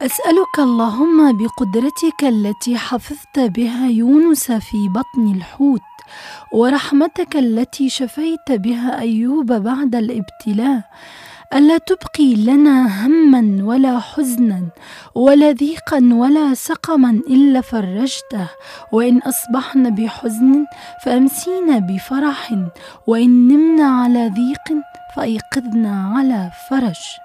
أسألك اللهم بقدرتك التي حفظت بها يونس في بطن الحوت، ورحمتك التي شفيت بها أيوب بعد الابتلاء، ألا تبقي لنا هما ولا حزنا ولا ضيقا ولا سقما إلا فرجته، وإن أصبحنا بحزن فأمسينا بفرح، وإن نمنا على ضيق فأيقظنا على فرج.